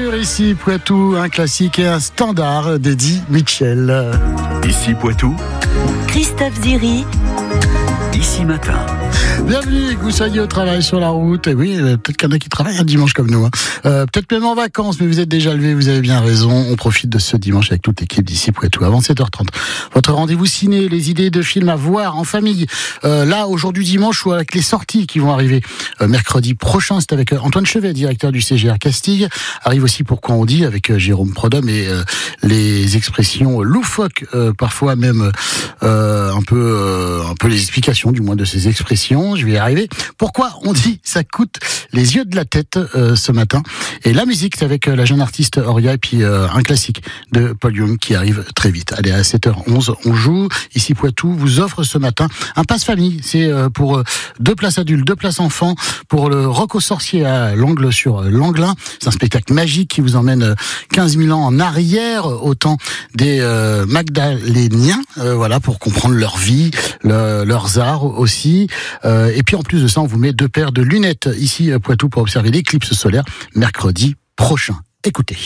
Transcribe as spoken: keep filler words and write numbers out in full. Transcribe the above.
Sur Ici Poitou, un classique et un standard d'Eddie Mitchell. Ici Poitou, Christophe Ziri. Ici Matin. Bienvenue, que vous soyez au travail, sur la route. Et oui, peut-être qu'il y en a qui travaillent un dimanche comme nous. Hein. Euh, peut-être même en vacances, mais vous êtes déjà levé, vous avez bien raison. On profite de ce dimanche avec toute l'équipe d'Ici Poitou avant sept heures trente. Votre rendez-vous ciné, les idées de films à voir en famille. Euh, là, aujourd'hui dimanche, ou avec les sorties qui vont arriver euh, mercredi prochain. C'est avec euh, Antoine Chevet, directeur du C G R Castille. Arrive aussi Pourquoi on dit avec euh, Jérôme Prodhomme et euh, les expressions loufoques, euh, parfois même euh, un peu, euh, un peu les explications du moins de ces expressions. Je vais y arriver. Pourquoi on dit ça coûte les yeux de la tête euh, ce matin. Et la musique, c'est avec euh, la jeune artiste Auria et puis euh, un classique de Paul Young qui arrive très vite. Allez, à sept heures onze, on joue. Ici Poitou vous offre ce matin un passe-famille. C'est euh, pour euh, deux places adultes, deux places enfants, pour le Rock aux sorciers à l'Angle sur euh, l'Anglin. C'est un spectacle magique qui vous emmène euh, quinze mille ans en arrière, au temps des euh, Magdaléniens, euh, voilà, pour comprendre leur vie, le, leurs arts aussi. Euh, et puis en plus de ça, on vous met deux paires de lunettes ici à Poitou pour observer l'éclipse solaire mercredi prochain. Écoutez.